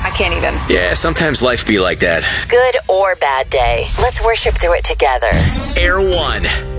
I can't even. Yeah, sometimes life be like that. Good or bad day, let's worship through it together. Air One.